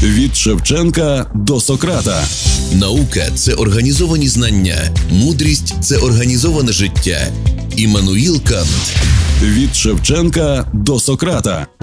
Від Шевченка до Сократа. Наука – це організовані знання. Мудрість – це організоване життя. Іммануїл Кант. Від Шевченка до Сократа.